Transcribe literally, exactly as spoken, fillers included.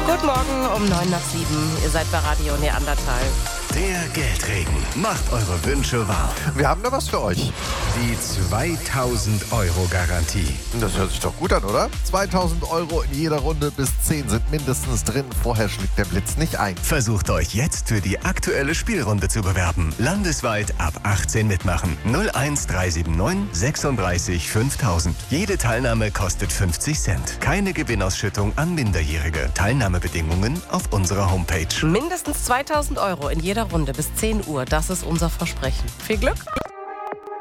Guten Morgen um neun nach sieben. Ihr seid bei Radio Neandertal. Der Geldregen macht eure Wünsche wahr. Wir haben da was für euch. Die zweitausend Euro Garantie. Das hört sich doch gut an, oder? zweitausend Euro in jeder Runde, bis zehn sind mindestens drin. Vorher schlägt der Blitz nicht ein. Versucht euch jetzt für die aktuelle Spielrunde zu bewerben. Landesweit ab achtzehn mitmachen. null eins drei sieben neun sechsunddreißig fünftausend. Jede Teilnahme kostet fünfzig Cent. Keine Gewinnausschüttung an Minderjährige. Teilnahmebedingungen auf unserer Homepage. Mindestens zweitausend Euro in jeder Runde bis zehn Uhr. Das ist unser Versprechen. Viel Glück!